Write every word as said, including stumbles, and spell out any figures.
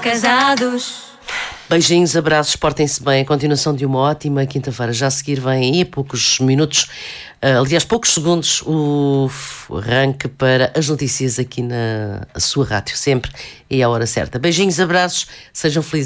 casados. Beijinhos, abraços, portem-se bem. A continuação de uma ótima quinta-feira. Já a seguir vem aí a poucos minutos, uh, aliás, poucos segundos, o arranque para as notícias aqui na sua rádio. Sempre é a hora certa. Beijinhos, abraços, sejam felizes.